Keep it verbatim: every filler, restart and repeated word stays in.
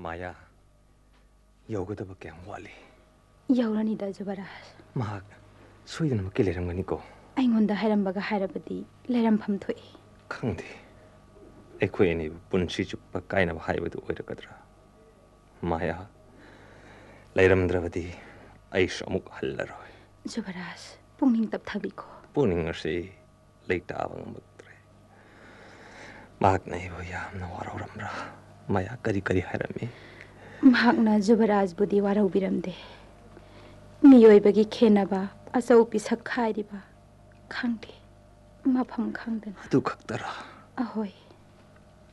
माया यौगदब क्या वाली यौरनीदा जुबराज महाक सोइदनमक लेरमगनिको अइंगोंदा हैरमबगा हैरबदी लेरमफम थोई खंगदे एखोय एनी पुनसी चुप्पा कायनब हाइबदु ओइरकद्रा माया लेरमद्रबदी आइस अमुक हल्लरोय जुबराज पुंगनिंग तपथाबिको पुंगनिंग असे लेइटाबंगमक्त्रे महाक नैबो यामना वारौरमरा माया करी करी हैरमी महाकना जुबराज बुदी वारौबिरमदे मियोइबगी खेनबा असौ पिसक खाइरिबा खंगदे मफम खंगदन अदु खक्तरा अहोय